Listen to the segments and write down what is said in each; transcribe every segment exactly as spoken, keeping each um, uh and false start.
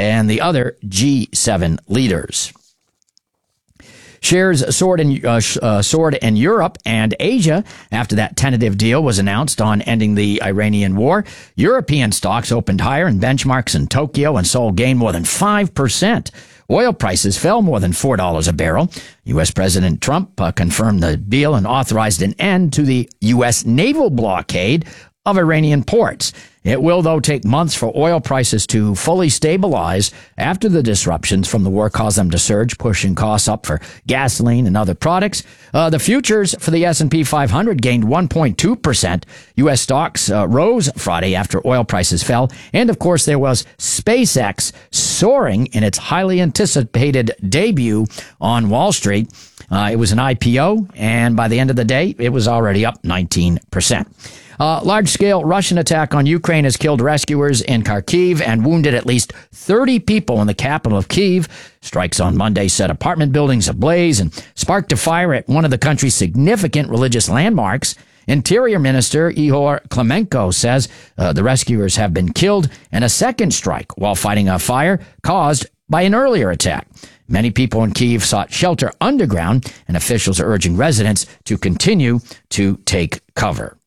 and the other G seven leaders. Shares soared in, uh, uh, soared in Europe and Asia after that tentative deal was announced on ending the Iranian war. European stocks opened higher and benchmarks in Tokyo and Seoul gained more than five percent. Oil prices fell more than four dollars a barrel. U S. President Trump uh, confirmed the deal and authorized an end to the U S naval blockade of Iranian ports. It will, though, take months for oil prices to fully stabilize after the disruptions from the war caused them to surge, pushing costs up for gasoline and other products. Uh, the futures for the S and P five hundred gained one point two percent. U S stocks uh, rose Friday after oil prices fell. And, of course, there was SpaceX soaring in its highly anticipated debut on Wall Street. Uh, it was an I P O, and by the end of the day, it was already up nineteen percent. Uh, large-scale Russian attack on Ukraine has killed rescuers in Kharkiv and wounded at least thirty people in the capital of Kyiv. Strikes on Monday set apartment buildings ablaze and sparked a fire at one of the country's significant religious landmarks. Interior Minister Ihor Klemenko says uh, the rescuers have been killed in a second strike while fighting a fire caused by an earlier attack. Many people in Kyiv sought shelter underground, and officials are urging residents to continue to take cover.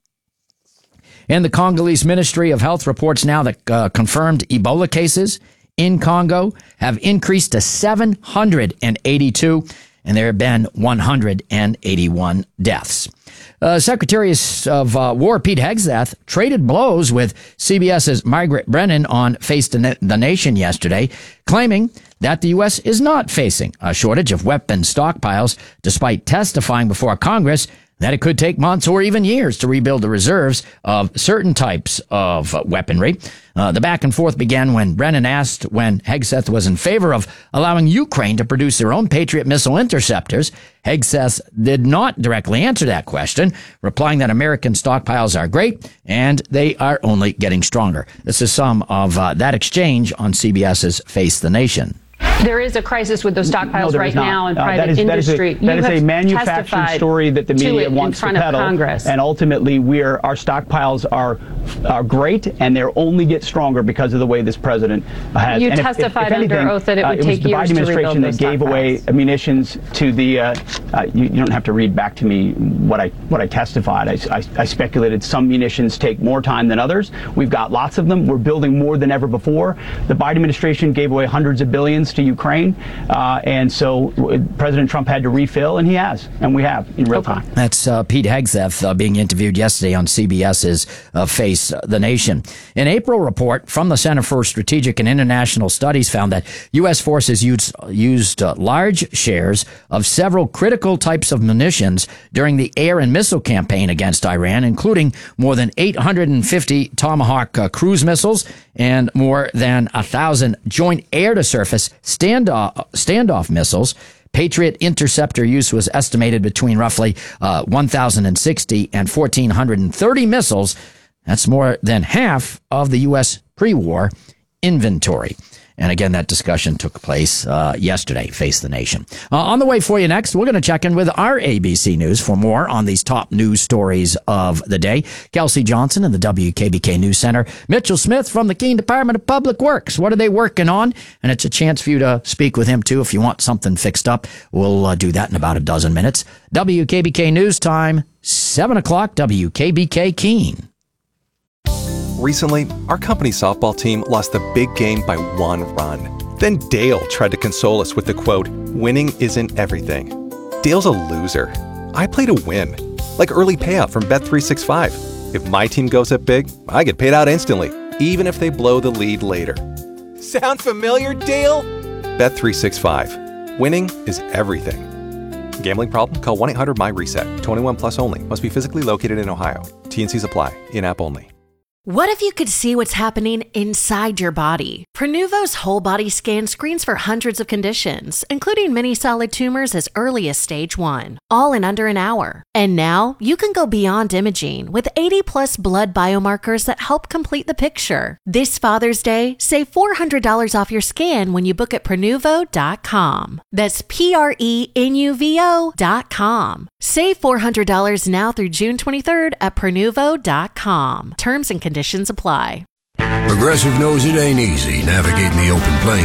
And the Congolese Ministry of Health reports now that uh, confirmed Ebola cases in Congo have increased to seven hundred eighty-two, and there have been one hundred eighty-one deaths. Uh, Secretary of uh, War Pete Hegseth traded blows with CBS's Margaret Brennan on Face the Nation yesterday, claiming that the U S is not facing a shortage of weapon stockpiles, despite testifying before Congress that it could take months or even years to rebuild the reserves of certain types of weaponry. Uh, the back and forth began when Brennan asked when Hegseth was in favor of allowing Ukraine to produce their own Patriot missile interceptors. Hegseth did not directly answer that question, replying that American stockpiles are great and they are only getting stronger. This is some of uh, that exchange on CBS's Face the Nation. There is a crisis with those stockpiles no, right now in uh, private that is, industry. That is a, that is a manufactured story that the media wants to peddle. And ultimately, we are, our stockpiles are are great, and they'll only get stronger because of the way this president has. You and testified if, if, if anything, under oath that it would uh, take years to rebuild those stockpiles. It was the Biden administration that gave away munitions to the. Uh, uh, you, you don't have to read back to me what I what I testified. I, I, I speculated some munitions take more time than others. We've got lots of them. We're building more than ever before. The Biden administration gave away hundreds of billions to Ukraine, uh, and so President Trump had to refill, and he has, and we have in real time. That's uh, Pete Hegseth uh, being interviewed yesterday on CBS's uh, Face the Nation. An April report from the Center for Strategic and International Studies found that U S forces used, used uh, large shares of several critical types of munitions during the air and missile campaign against Iran, including more than eight hundred fifty Tomahawk uh, cruise missiles and more than one thousand joint air-to-surface standoff, standoff missiles. Patriot interceptor use was estimated between roughly uh, one thousand sixty and one thousand four hundred thirty missiles. That's more than half of the U S pre-war inventory. And again, that discussion took place uh, yesterday. Face the Nation. Uh, on the way for you next, we're going to check in with our A B C News for more on these top news stories of the day. Kelsey Johnson in the W K B K News Center. Mitchell Smith from the Keene Department of Public Works. What are they working on? And it's a chance for you to speak with him, too, if you want something fixed up. We'll uh, do that in about a dozen minutes. W K B K News Time, seven o'clock, W K B K Keene. Recently, our company softball team lost the big game by one run. Then Dale tried to console us with the quote, "Winning isn't everything." Dale's a loser. I play to win. Like early payout from Bet three sixty-five. If my team goes up big, I get paid out instantly, even if they blow the lead later. Sound familiar, Dale? Bet three sixty-five. Winning is everything. Gambling problem? Call one eight hundred M Y reset. twenty-one plus only. Must be physically located in Ohio. T and Cs apply. In-app only. What if you could see what's happening inside your body? Prenuvo's whole body scan screens for hundreds of conditions, including many solid tumors as early as stage one, all in under an hour. And now you can go beyond imaging with eighty plus blood biomarkers that help complete the picture. This Father's Day, save four hundred dollars off your scan when you book at Prenuvo dot com. That's P R E N U V O dot com. Save four hundred dollars now through June twenty-third at Prenuvo dot com. Terms and conditions apply. Progressive knows it ain't easy navigating the open plains.